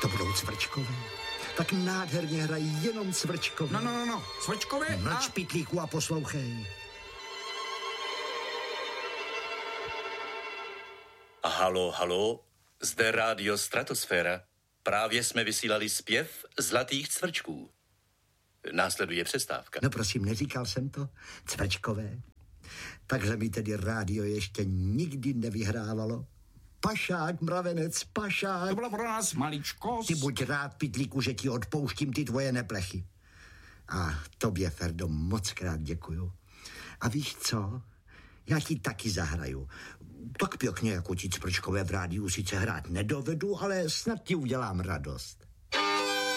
To budou Cvrčkové. Tak nádherně hrají jenom Cvrčkové. No. Cvrčkové? Mlč, pitlíku, a poslouchej. Halo, zde rádio Stratosféra. Právě jsme vysílali zpěv Zlatých cvrčků. Následuje přestávka. No prosím, neříkal jsem to? Cvrčkové. Takhle mi tedy rádio ještě nikdy nevyhrávalo. Pašák, mravenec, pašák. To bylo pro nás maličkost. Ty buď rád, pitlíku, že ti odpouštím ty tvoje neplechy. A tobě, Ferdo, moc krát děkuju. A víš co? Já ti taky zahraju. Tak pěkně, jako ti Cvrčkové v rádiu sice hrát nedovedu, ale snad ti udělám radost.